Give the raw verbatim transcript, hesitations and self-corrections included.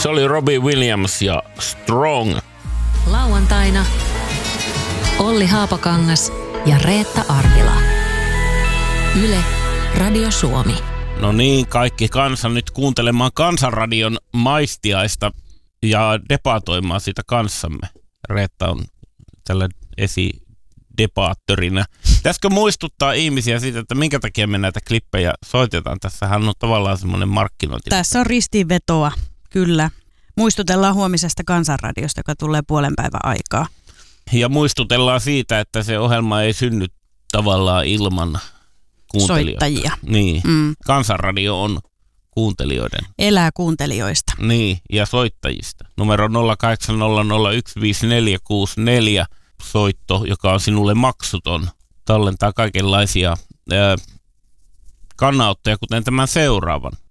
Se oli Robbie Williams ja Strong. Lauantaina Olli Haapakangas ja Reetta Arvila. Yle, Radio Suomi. No niin, kaikki kansa nyt kuuntelemaan Kansanradion maistiaista ja debatoimaan sitä kanssamme. Reetta on tällä esidebaattorina. Pitäisikö muistuttaa ihmisiä siitä, että minkä takia me näitä klippejä soitetaan? Tässähän on tavallaan semmoinen markkinointi. Tässä on ristinvetoa, kyllä. Muistutellaan huomisesta Kansanradiosta, joka tulee puolen päivän aikaa. Ja muistutellaan siitä, että se ohjelma ei synny tavallaan ilman kuuntelijoita. Soittajia. Niin. Mm. Kansanradio on kuuntelijoiden. Elää kuuntelijoista. Niin, ja soittajista. Numero nolla kahdeksan nolla nolla yksi viisi neljä kuusi neljä soitto, joka on sinulle maksuton. Tallentaa kaikenlaisia ää, kannanottoja, kuten tämän seuraavan.